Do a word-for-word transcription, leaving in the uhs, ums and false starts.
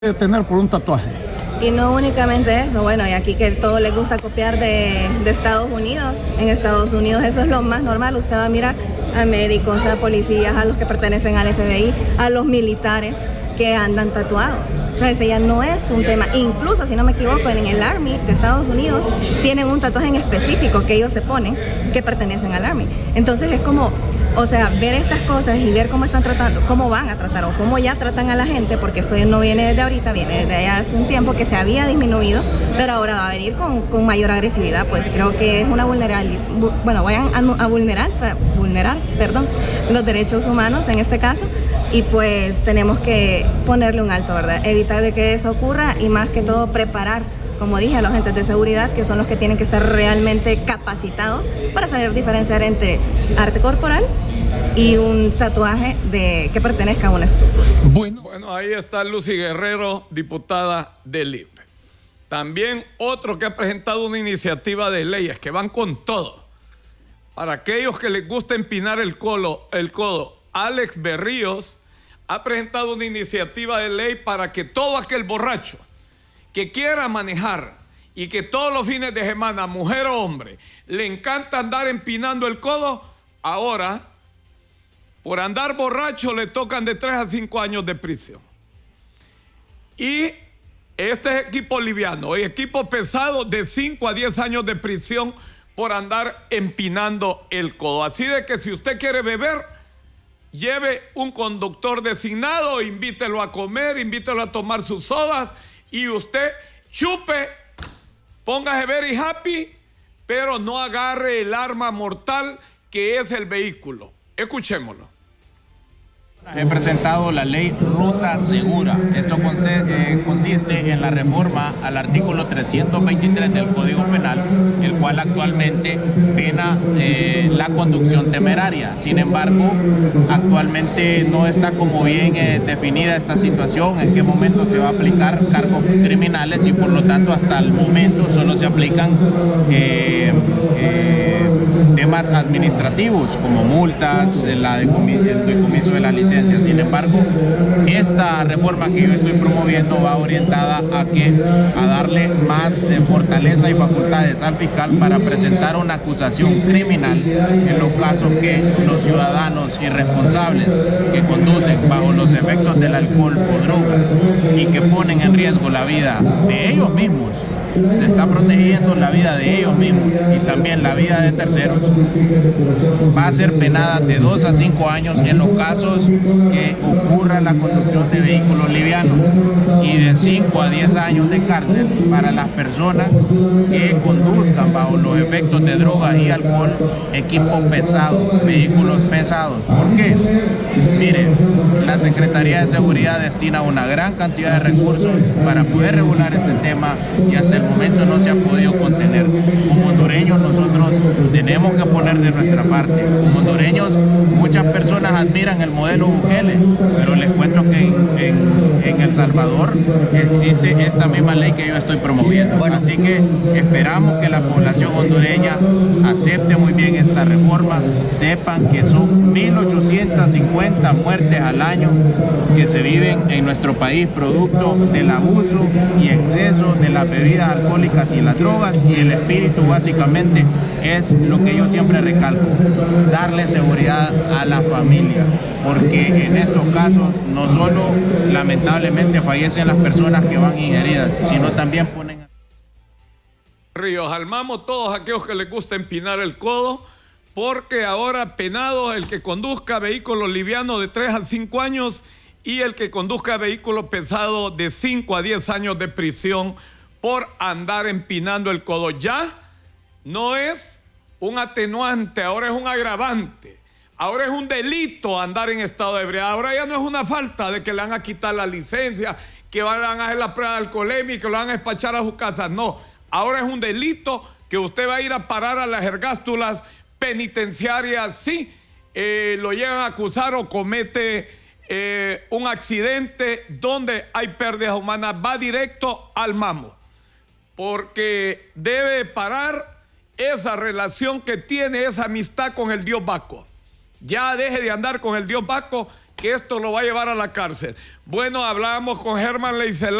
tener por un tatuaje. Y no únicamente eso, bueno, y aquí que todo les gusta copiar de, de Estados Unidos. En Estados Unidos eso es lo más normal. Usted va a mirar a médicos, a policías, a los que pertenecen al F B I, a los militares que andan tatuados. O sea, ese ya no es un tema. Incluso, si no me equivoco, en el Army de Estados Unidos tienen un tatuaje en específico que ellos se ponen que pertenecen al Army. Entonces es como, o sea, ver estas cosas y ver cómo están tratando, cómo van a tratar o cómo ya tratan a la gente, porque esto no viene desde ahorita, viene desde hace un tiempo que se había disminuido, pero ahora va a venir con, con mayor agresividad. Pues creo que es una vulnerabilidad, bueno, vayan a, a vulnerar, vulnerar, perdón, los derechos humanos en este caso, y pues tenemos que ponerle un alto, ¿verdad? Evitar de que eso ocurra y más que todo preparar, como dije, a los agentes de seguridad, que son los que tienen que estar realmente capacitados para saber diferenciar entre arte corporal y un tatuaje de que pertenezca a una estructura. Bueno, bueno, ahí está Lucy Guerrero, diputada de Libre. También otro que ha presentado una iniciativa de leyes que van con todo. Para aquellos que les gusta empinar el, colo, el codo, Alex Berríos ha presentado una iniciativa de ley para que todo aquel borracho que quiera manejar y que todos los fines de semana, mujer o hombre, le encanta andar empinando el codo, ahora, por andar borracho, le tocan de tres a cinco años de prisión. Y este es equipo liviano, y equipo pesado de cinco a diez años de prisión por andar empinando el codo. Así de que si usted quiere beber, lleve un conductor designado, invítelo a comer, invítelo a tomar sus sodas, y usted chupe, póngase very happy, pero no agarre el arma mortal que es el vehículo. Escuchémoslo. He presentado la ley Ruta Segura. Esto consiste en la reforma al artículo trescientos veintitrés del Código Penal, el cual actualmente pena eh, la conducción temeraria. Sin embargo, actualmente no está como bien eh, definida esta situación, en qué momento se va a aplicar cargos criminales, y por lo tanto hasta el momento solo se aplican eh, eh, temas administrativos como multas, la decomiso, el decomiso de la licencia. Sin embargo, esta reforma que yo estoy promoviendo va orientada a que a darle más eh, fortaleza y facultades al fiscal para presentar una acusación criminal en los casos que los ciudadanos irresponsables que conducen bajo los efectos del alcohol o droga y que ponen en riesgo la vida de ellos mismos, se está protegiendo la vida de ellos mismos y también la vida de terceros, va a ser penada de dos a cinco años en los casos que ocurra la conducción de vehículos livianos, y de cinco a diez años de cárcel para las personas que conduzcan bajo los efectos de droga y alcohol equipos pesados, vehículos pesados. ¿Por qué? Miren, la Secretaría de Seguridad destina una gran cantidad de recursos para poder regular este tema y hasta el momento no se ha podido contener. Como hondureños nosotros tenemos que poner de nuestra parte. Como hondureños, muchas personas admiran el modelo Bukele, pero les cuento que en, en, en El Salvador existe esta misma ley que yo estoy promoviendo. Bueno. Así que esperamos que la población hondureña acepte muy bien esta reforma, sepan que son mil ochocientas cincuenta muertes al año que se viven en nuestro país producto del abuso y exceso de las bebidas alcohólicas y las drogas, y el espíritu básicamente es lo que yo siempre recalco: darle seguridad a la familia, porque en estos casos no solo lamentablemente fallecen las personas que van ingeridas, sino también ponen... Ríos, almamos todos aquellos que les gusta empinar el codo, porque ahora penado el que conduzca vehículos livianos de tres a cinco años y el que conduzca vehículos pesados de cinco a diez años de prisión por andar empinando el codo. Ya no es un atenuante, ahora es un agravante. Ahora es un delito andar en estado de ebriedad. Ahora ya no es una falta de que le van a quitar la licencia, que van a hacer la prueba de alcoholemia y que lo van a despachar a su casa. No, ahora es un delito que usted va a ir a parar a las ergástulas penitenciarias si eh, lo llegan a acusar o comete eh, un accidente donde hay pérdidas humanas. Va directo al mamo, porque debe parar esa relación que tiene, esa amistad con el dios Baco. Ya deje de andar con el dios Baco que esto lo va a llevar a la cárcel. Bueno, hablábamos con Germán Leiselán.